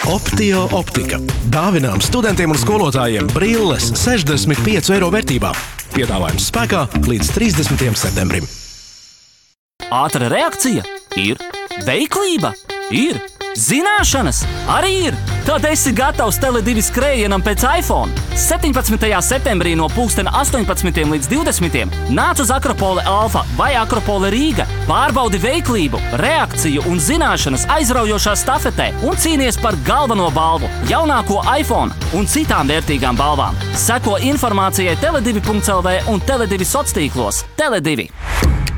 Optio optika. Dāvinām studentiem un skolotājiem brilles 65 eiro vērtībā. Piedāvājums spēkā līdz 30. septembrim. Ātra reakcija ir. Veiklība ir. Zināšanas arī ir. Tad esi gatavs Tele2 skrējienam pēc iPhone. 17. septembrī no 18. līdz 20. nāc uz Akropole Alfa vai Akropole Rīga. Pārbaudi veiklību, reakciju un zināšanas aizraujošā stafetē un cīnies par galveno balvu, jaunāko iPhone un citām vērtīgām balvām. Seko informācijai tele2.lv un Tele2 sociālos tīklos. Tele2.